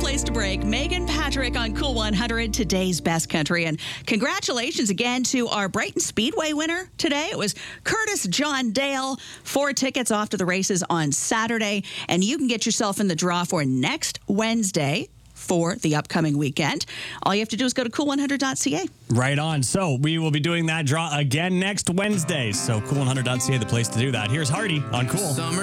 place to break. Megan Patrick on Cool 100, today's best country. And congratulations again to our Brighton Speedway winner today. It was Curtis John Dale. 4 tickets off to the races on Saturday. And you can get yourself in the draw for next Wednesday for the upcoming weekend. All you have to do is go to cool100.ca. Right on. So we will be doing that draw again next Wednesday. So cool100.ca, the place to do that. Here's Hardy on Cool.